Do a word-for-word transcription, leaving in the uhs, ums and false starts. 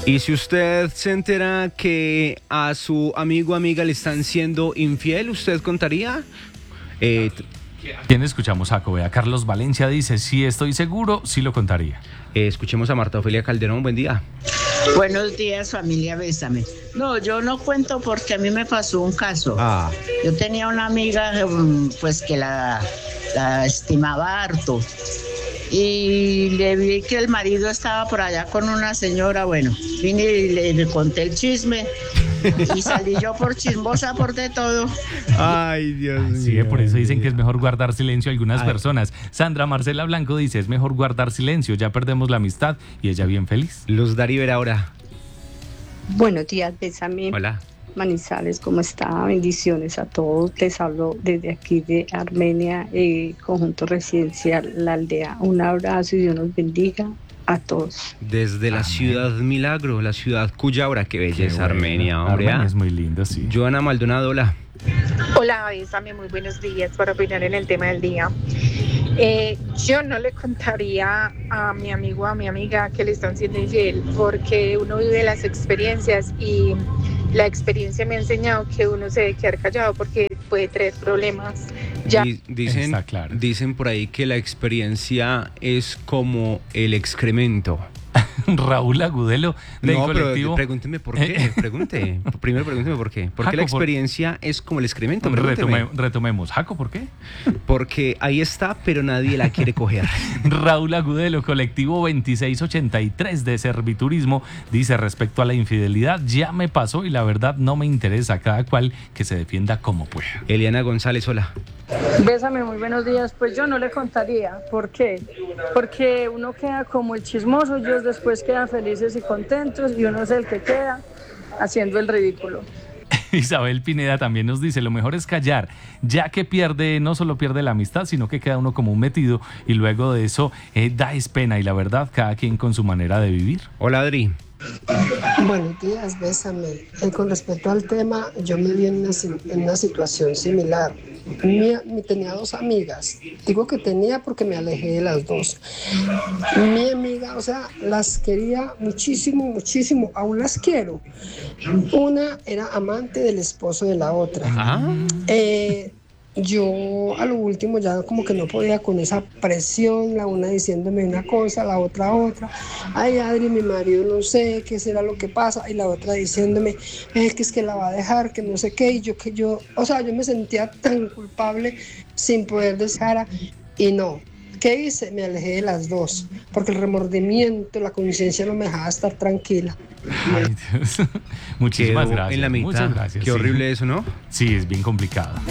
Y si usted se entera que a su amigo o amiga le están siendo infiel, ¿usted contaría? Eh, ¿Quién escuchamos, Jaco? Vea, Carlos Valencia dice, sí estoy seguro, sí lo contaría. eh, escuchemos a Marta Ofelia Calderón, buen día. Buenos días, familia Bésame. No, yo no cuento porque a mí me pasó un caso. Ah. Yo tenía una amiga, pues, que la, la estimaba harto. Y le vi que el marido estaba por allá con una señora. Bueno, vine y le, le conté el chisme. Y salí yo por chismosa por de todo. Ay, Dios mío. Sí, por eso dicen que es mejor guardar silencio algunas Ay. personas. Sandra Marcela Blanco dice, es mejor guardar silencio, ya perdemos la amistad, y ella bien feliz. Luz Dari Vera ahora. Buenos días, Bésame. Hola. Manizales, ¿cómo está? Bendiciones a todos. Les hablo desde aquí de Armenia, eh, conjunto residencial La Aldea. Un abrazo y Dios nos bendiga a todos. Desde la Amén. ciudad Milagro, la ciudad Cuyabra, qué belleza, Qué bueno. Armenia, hombre. Armenia ah. es muy lindo, sí. Joana Maldonado, hola. Hola, Bésame, muy buenos días para opinar en el tema del día. Eh, yo no le contaría a mi amigo o a mi amiga que le están siendo infiel, porque uno vive las experiencias y la experiencia me ha enseñado que uno se debe quedar callado porque puede traer problemas. Ya. Di- Dicen, Está claro. dicen por ahí que la experiencia es como el excremento. Raúl Agudelo, del No, pero colectivo. pregúnteme por qué, pregunte. Primero pregúnteme por qué. ¿Por qué la Jaco, por- experiencia es como el excremento? Pregúnteme. Retome- retomemos. Jaco, ¿por qué? Porque ahí está, pero nadie la quiere coger. Raúl Agudelo, colectivo veintiséis ochenta y tres de Serviturismo, dice respecto a la infidelidad, ya me pasó y la verdad no me interesa, cada cual que se defienda como pueda. Eliana González, hola. Bésame, muy buenos días. Pues yo no le contaría. ¿Por qué? Porque uno queda como el chismoso, ellos después quedan felices y contentos y uno es el que queda haciendo el ridículo. Isabel Pineda también nos dice, lo mejor es callar, ya que pierde, no solo pierde la amistad, sino que queda uno como un metido y luego de eso eh, da es pena y la verdad, cada quien con su manera de vivir. Hola, Adri. Buenos días, Bésame. Eh, con respecto al tema, yo me vi en una, si- en una situación similar. Mi, mi- tenía dos amigas. Digo que tenía porque me alejé de las dos. Mi amiga, o sea, las quería muchísimo, muchísimo. Aún las quiero. Una era amante del esposo de la otra. Ah. Eh, yo a lo último ya como que no podía con esa presión, la una diciéndome una cosa, la otra otra. Ay, Adri, mi marido no sé qué será lo que pasa. Y la otra diciéndome, eh, que es que la va a dejar, que no sé qué. Y yo que yo, o sea, yo me sentía tan culpable sin poder dejar. Y no. ¿Qué hice? Me alejé de las dos, porque el remordimiento, la conciencia no me dejaba estar tranquila. Ay, Dios. Muchísimas Quedó gracias. en la mitad. Muchas gracias. Qué sí. horrible eso, ¿no? Sí, es bien complicado.